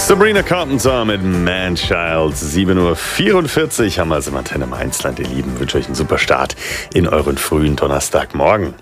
Sabrina Carpenter mit Man-Child. 7:44 Uhr haben wir es im Antenne Mainzland, ihr Lieben. Ich wünsche euch einen super Start in euren frühen Donnerstagmorgen.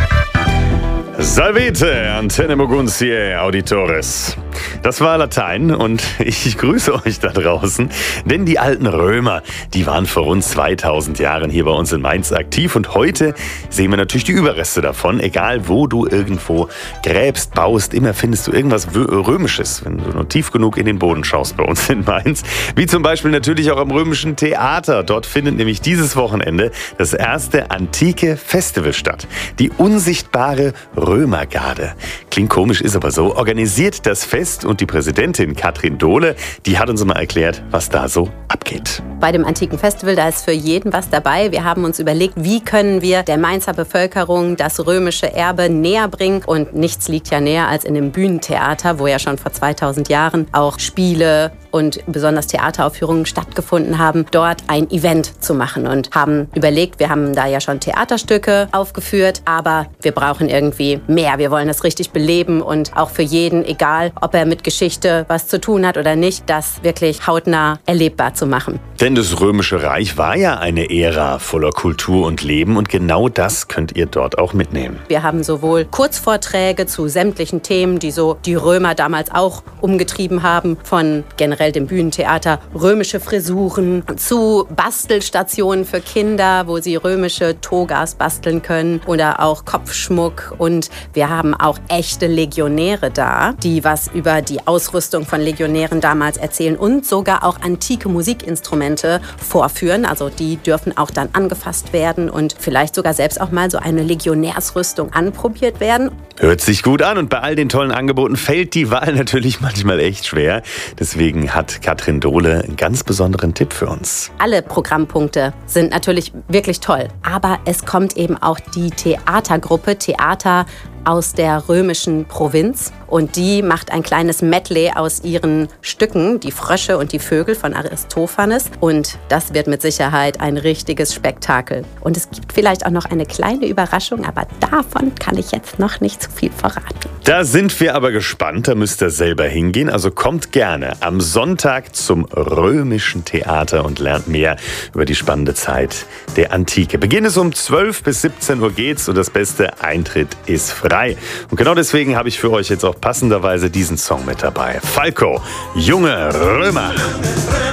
Salvete, Antenne Moguntiae Auditores. Das war Latein und ich grüße euch da draußen, denn die alten Römer, die waren vor rund 2000 Jahren hier bei uns in Mainz aktiv und heute sehen wir natürlich die Überreste davon. Egal wo du irgendwo gräbst, baust, immer findest du irgendwas Römisches, wenn du nur tief genug in den Boden schaust bei uns in Mainz. Wie zum Beispiel natürlich auch am Römischen Theater. Dort findet nämlich dieses Wochenende das erste antike Festival statt. Die unsichtbare Römergarde. Klingt komisch, ist aber so. Organisiert das Fest und die Präsidentin Katrin Dohle, die hat uns mal erklärt, was da so abgeht. Bei dem antiken Festival, da ist für jeden was dabei. Wir haben uns überlegt, wie können wir der Mainzer Bevölkerung das römische Erbe näher bringen. Und nichts liegt ja näher als in dem Bühnentheater, wo ja schon vor 2000 Jahren auch Spiele und besonders Theateraufführungen stattgefunden haben, dort ein Event zu machen und haben überlegt, wir haben da ja schon Theaterstücke aufgeführt, aber wir brauchen irgendwie mehr. Wir wollen das richtig beleben und auch für jeden, egal ob er mit Geschichte was zu tun hat oder nicht, das wirklich hautnah erlebbar zu machen. Denn das Römische Reich war ja eine Ära voller Kultur und Leben und genau das könnt ihr dort auch mitnehmen. Wir haben sowohl Kurzvorträge zu sämtlichen Themen, die so die Römer damals auch umgetrieben haben, von generell dem Bühnentheater, römische Frisuren, zu Bastelstationen für Kinder, wo sie römische Togas basteln können oder auch Kopfschmuck. Und wir haben auch echte Legionäre da, die was über die Ausrüstung von Legionären damals erzählen und sogar auch antike Musikinstrumente vorführen. Also die dürfen auch dann angefasst werden und vielleicht sogar selbst auch mal so eine Legionärsrüstung anprobiert werden. Hört sich gut an und bei all den tollen Angeboten fällt die Wahl natürlich manchmal echt schwer. Deswegen hat Katrin Dohle einen ganz besonderen Tipp für uns. Alle Programmpunkte sind natürlich wirklich toll, aber es kommt eben auch die Theatergruppe Theater aus der römischen Provinz und die macht ein kleines Medley aus ihren Stücken, die Frösche und die Vögel von Aristophanes und das wird mit Sicherheit ein richtiges Spektakel. Und es gibt vielleicht auch noch eine kleine Überraschung, aber davon kann ich jetzt noch nicht zu viel verraten. Da sind wir aber gespannt, da müsst ihr selber hingehen, also kommt gerne am Sonntag zum Römischen Theater und lernt mehr über die spannende Zeit der Antike. Beginn ist um 12 bis 17 Uhr geht's und das Beste, Eintritt ist frei. Und genau deswegen habe ich für euch jetzt auch passenderweise diesen Song mit dabei. Falco, Junge Römer.